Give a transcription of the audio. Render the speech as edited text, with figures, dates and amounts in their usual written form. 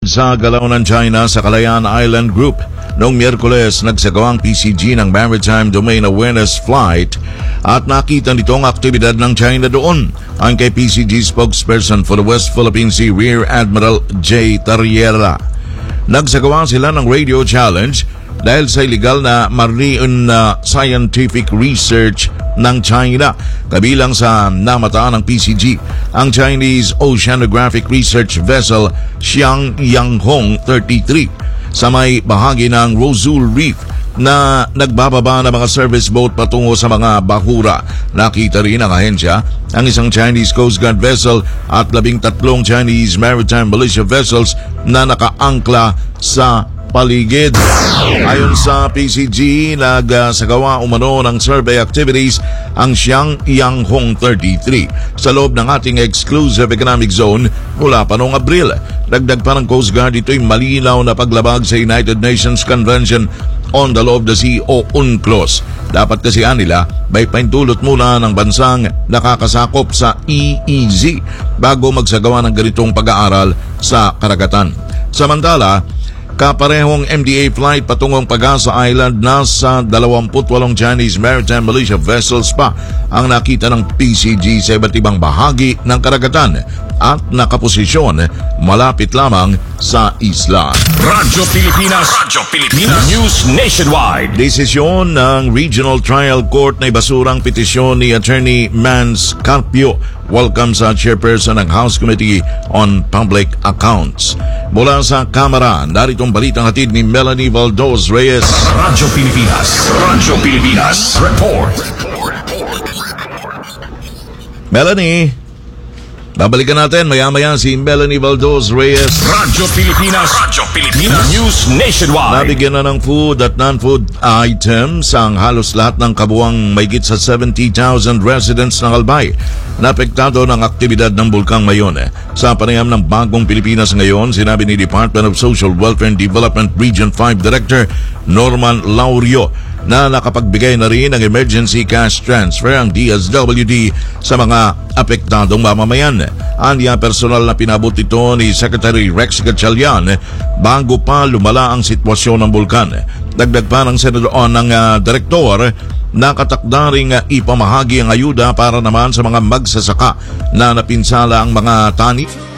sa galaw ng China sa Kalayaan Island Group. Noong Miyerkules, nagsagawa ang PCG ng Maritime Domain Awareness Flight at nakita nitong aktibidad ng China doon. Ang kay PCG spokesperson for the West Philippine Sea, Rear Admiral J. Tarriera. Nagsagawa sila ng radio challenge dahil sa illegal na marine scientific research ng China. Kabilang sa namataan ng PCG, ang Chinese Oceanographic Research Vessel Xiang Yanghong 33 sa may bahagi ng Roseau Reef na nagbababa ng mga service boat patungo sa mga bahura. Nakita rin ng ahensya ang isang Chinese Coast Guard vessel at 13 Chinese Maritime Militia vessels na nakaangkla sa paligid. Ayon sa PCG, nagsagawa umano ng survey activities ang Xiang Yanghong 33 sa loob ng ating exclusive economic zone mula pa noong Abril. Dagdag pa ng Coast Guard, ito'y malinaw na paglabag sa United Nations Convention on the Law of the Sea o UNCLOS. Dapat kasi nila may paintulot muna ng bansang nakakasakop sa EEZ bago magsagawa ng ganitong pag-aaral sa karagatan. Samantala, kaparehong MDA flight patungong Pag-asa Island, nasa 28 Chinese Maritime Militia vessels pa ang nakita ng PCG sa iba't ibang bahagi ng karagatan at nakaposisyon malapit lamang sa isla. Radyo Pilipinas News Nationwide. Desisyon ng Regional Trial Court na ibasurang petisyon ni Attorney Mans Carpio. Welcome sa chairperson ng House Committee on Public Accounts. Mula sa Kamara, naritong balitang hatid ni Melanie Valdos Reyes. Radyo Pilipinas Report. Melanie, babalikan natin maya-maya si Melanie Valdos Reyes. Radyo Pilipinas News Nationwide. Nabigyan na ng food at non-food items ang halos lahat ng kabuang mahigit sa 70,000 residents ng Albay na apektado ng aktibidad ng Bulkang Mayon. Sa panayam ng Bagong Pilipinas ngayon, sinabi ni Department of Social Welfare and Development Region 5 Director Norman Laurio na nakapagbigay na rin ng emergency cash transfer ang DSWD sa mga apektadong mamamayan. Anya, personal na pinabot ito ni Secretary Rex Gatchalian bago pa lumala ang sitwasyon ng bulkan. Dagdag pa ng direktor, nakatakda ring ipamahagi ang ayuda para naman sa mga magsasaka na napinsala ang mga tani.